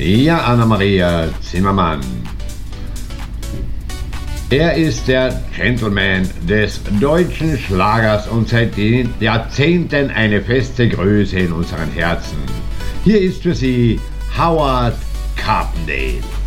Ja, Anna-Maria Zimmermann. Er ist der Gentleman des deutschen Schlagers und seit Jahrzehnten eine feste Größe in unseren Herzen. Hier ist für Sie Howard Carpendale.